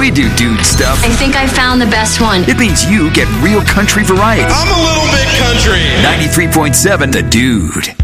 We do dude stuff. I think I found the best one. It means you get real country variety. I'm a little bit country. 93.7 The Dude.